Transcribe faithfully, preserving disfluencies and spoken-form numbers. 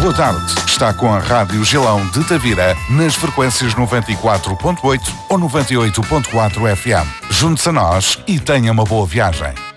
Boa tarde. Está com a Rádio Gilão de Tavira nas frequências noventa e quatro ponto oito ou noventa e oito ponto quatro F M. Junte-se a nós e tenha uma boa viagem.